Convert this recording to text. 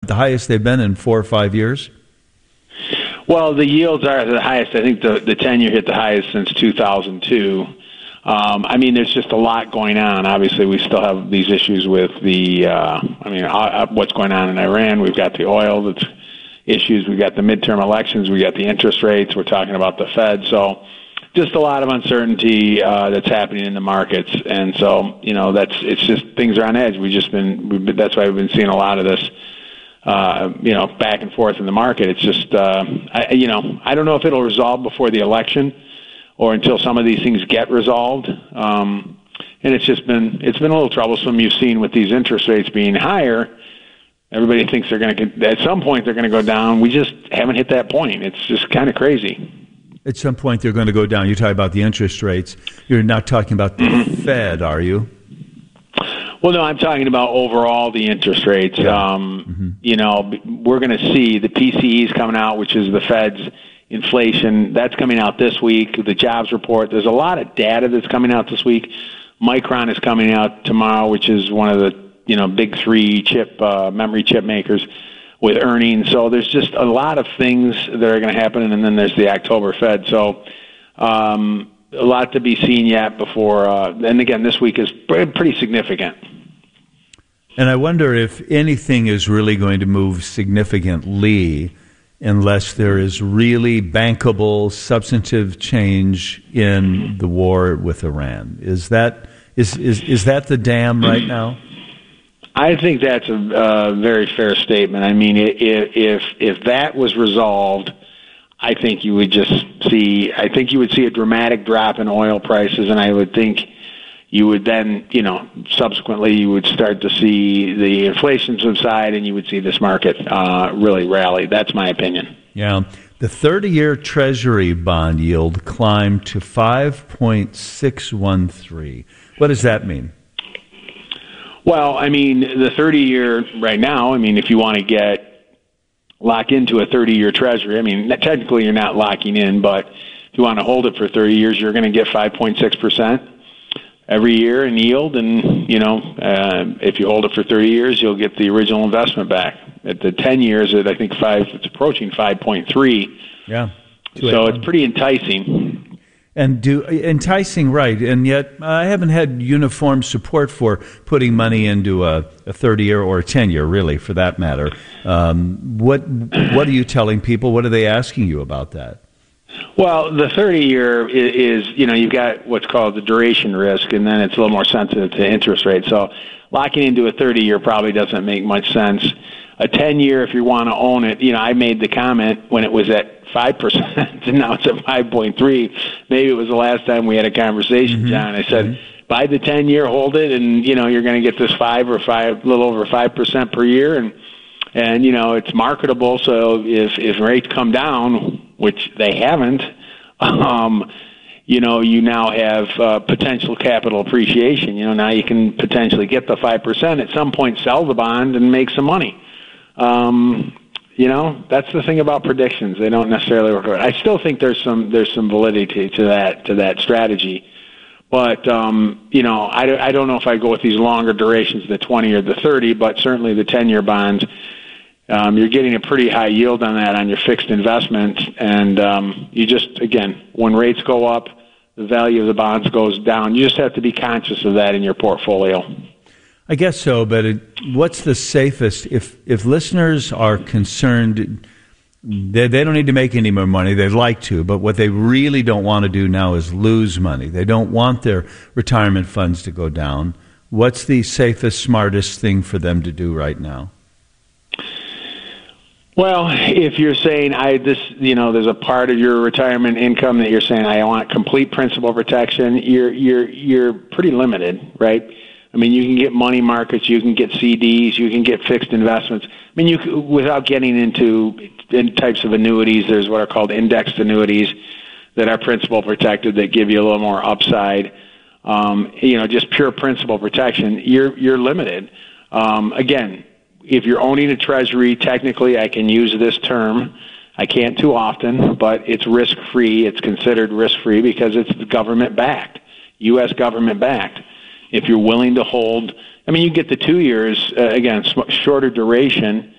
the highest they've been in 4 or 5 years? Well, the yields are the highest. I think the 10-year hit the highest since 2002. There's just a lot going on. Obviously, we still have these issues with what's going on in Iran. We've got the oil that's issues. We've got the midterm elections. We got the interest rates. We're talking about the Fed. So just a lot of uncertainty that's happening in the markets. And so, it's just things are on edge. That's why we've been seeing a lot of this, back and forth in the market. It's just, I don't know if it'll resolve before the election or until some of these things get resolved. And it's been a little troublesome. You've seen with these interest rates being higher, everybody thinks at some point they're going to go down. We just haven't hit that point. It's just kind of crazy. At some point they're going to go down. You're talking about the interest rates. You're not talking about the Fed, are you? Well, no, I'm talking about overall the interest rates. Yeah. We're going to see the PCEs coming out, which is the Fed's inflation. That's coming out this week. The jobs report. There's a lot of data that's coming out this week. Micron is coming out tomorrow, which is one of the big three memory chip makers with earnings. So there's just a lot of things that are going to happen, and then there's the October Fed. So a lot to be seen yet before. And again, this week is pretty significant. And I wonder if anything is really going to move significantly unless there is really bankable, substantive change in the war with Iran. Is that the dam right now? I think that's a very fair statement. I mean, if that was resolved, I think you would see a dramatic drop in oil prices, and I would think you would then, subsequently you would start to see the inflation subside, and you would see this market really rally. That's my opinion. Yeah. The 30-year Treasury bond yield climbed to 5.613. What does that mean? Well, the 30-year right now, if you want to lock into a 30-year Treasury, technically you're not locking in, but if you want to hold it for 30 years, you're going to get 5.6% every year in yield. And, if you hold it for 30 years, you'll get the original investment back. At the 10 years, I think it's approaching 5.3. Yeah. So it's pretty enticing. And enticing, right? And yet, I haven't had uniform support for putting money into a 30-year or a 10-year, really, for that matter. What are you telling people? What are they asking you about that? Well, the 30-year is you've got what's called the duration risk, and then it's a little more sensitive to interest rates. So locking into a 30-year probably doesn't make much sense. A 10-year, if you want to own it, I made the comment when it was at 5%, and now it's at 5.3. Maybe it was the last time we had a conversation, John. I said, buy the 10-year, hold it, and you're going to get this a little over 5% per year, and it's marketable. So if rates come down, which they haven't, you now have potential capital appreciation. Now you can potentially get the 5%. At some point, sell the bond and make some money. That's the thing about predictions; they don't necessarily work out. I still think there's some validity to that strategy, but I don't know if I go with these longer durations, the 20 or the 30, but certainly the 10-year bonds. You're getting a pretty high yield on that on your fixed investment, and when rates go up, the value of the bonds goes down. You just have to be conscious of that in your portfolio. I guess so, but what's the safest? If listeners are concerned, they don't need to make any more money. They'd like to, but what they really don't want to do now is lose money. They don't want their retirement funds to go down. What's the safest, smartest thing for them to do right now? Well, if you're saying there's a part of your retirement income that you're saying I want complete principal protection, you're pretty limited, right? You can get money markets, you can get CDs, you can get fixed investments. Without getting into types of annuities, there's what are called indexed annuities that are principal protected that give you a little more upside. Just pure principal protection, you're limited. Again, if you're owning a treasury, technically I can use this term. I can't too often, but it's risk-free. It's considered risk-free because it's government-backed, U.S. government-backed. If you're willing to hold, you get the 2 years, again, shorter duration,